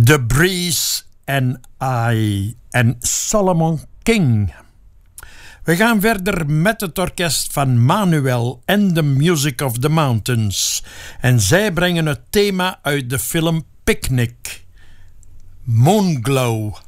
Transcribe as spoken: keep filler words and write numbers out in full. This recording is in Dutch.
The Breeze and I en Solomon King. We gaan verder met het orkest van Manuel en The Music of the Mountains. En zij brengen het thema uit de film Picnic, Moonglow.